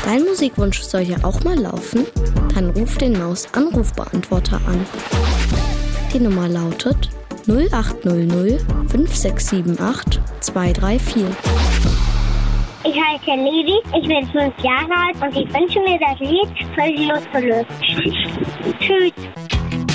Dein Musikwunsch soll ja auch mal laufen? Dann ruf den Maus-Anrufbeantworter an. Die Nummer lautet 0800 5678 234. Ich heiße Levi, ich bin 5 Jahre alt und ich wünsche mir das Lied Völlig losgelöst. Tschüss. Tschüss.